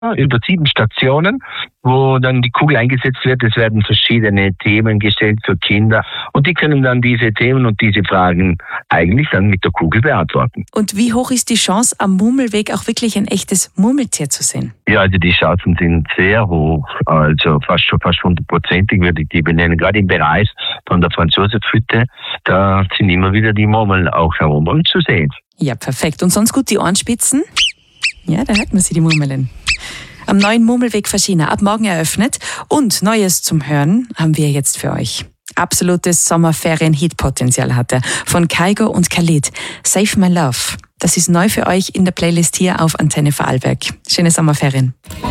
über 7 Stationen, wo dann die Kugel eingesetzt wird. Es werden verschiedene Themen gestellt für Kinder und die können dann diese Themen und diese Fragen eigentlich dann mit der Kugel beantworten. Und wie hoch ist die Chance, am Murmelweg auch wirklich ein echtes Murmeltier zu sehen? Ja, also die Chancen sind sehr hoch, also fast 100%ig würde ich die benennen. Gerade im Bereich von der Franz-Joseph-Hütte, da sind immer wieder die Murmeln auch herum und zu sehen. Ja, perfekt. Und sonst gut die Ohrenspitzen? Ja, da hört man sie, die Murmeln. Am neuen Murmelweg Faschina, ab morgen eröffnet. Und Neues zum Hören haben wir jetzt für euch. Absolutes Sommerferien-Hit-Potenzial hat er. Von Kygo und Khalid. Save My Love. Das ist neu für euch in der Playlist hier auf Antenne Vorarlberg. Schöne Sommerferien.